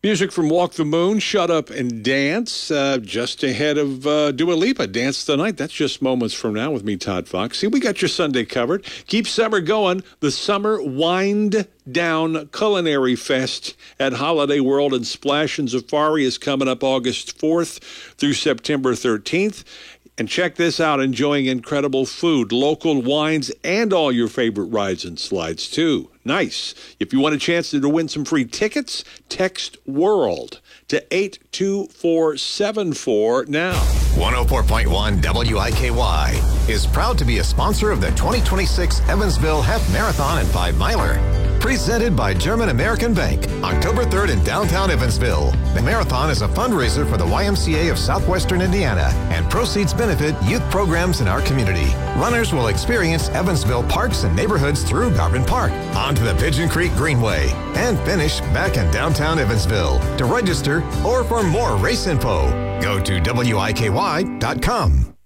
Music from Walk the Moon, Shut Up and Dance, just ahead of Dua Lipa, Dance the Night. That's just moments from now with me, Todd Fox. See, we got your Sunday covered. Keep summer going. The Summer Wind Down Culinary Fest at Holiday World and Splash and Safari is coming up August 4th through September 13th. And check this out, enjoying incredible food, local wines, and all your favorite rides and slides, too. Nice. If you want a chance to win some free tickets, text WORLD to 82474 now. 104.1 WIKY is proud to be a sponsor of the 2026 Evansville Half Marathon and 5 Miler. Presented by German American Bank, October 3rd in downtown Evansville. The marathon is a fundraiser for the YMCA of Southwestern Indiana, and proceeds benefit youth programs in our community. Runners will experience Evansville parks and neighborhoods through Garvin Park, onto the Pigeon Creek Greenway, and finish back in downtown Evansville. To register or for more race info, go to WIKY.com.